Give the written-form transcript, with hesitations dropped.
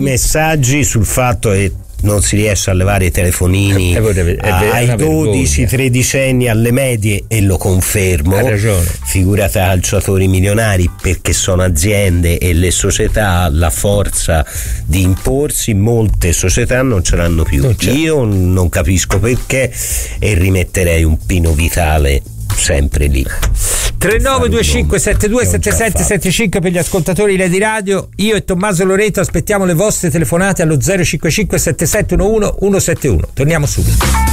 messaggi sul fatto che non si riesce a levare i telefonini ai 12-13 anni alle medie, e lo confermo. Ha ragione. Figurate calciatori milionari, perché sono aziende e le società la forza di imporsi, molte società non ce l'hanno più. Io non capisco perché, e rimetterei un Pino Vitale sempre lì. 3925727775 per gli ascoltatori Lady Radio. Io e Tommaso Loreto aspettiamo le vostre telefonate allo 055 7711 171. Torniamo subito.